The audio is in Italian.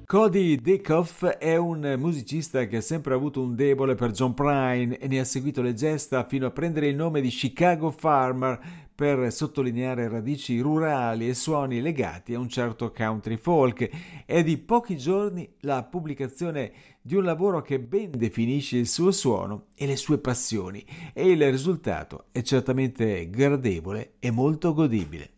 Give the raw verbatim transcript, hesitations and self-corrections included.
Cody Dickoff è un musicista che ha sempre avuto un debole per John Prine e ne ha seguito le gesta fino a prendere il nome di Chicago Farmer per sottolineare radici rurali e suoni legati a un certo country folk. È di pochi giorni la pubblicazione di un lavoro che ben definisce il suo suono e le sue passioni, e il risultato è certamente gradevole e molto godibile.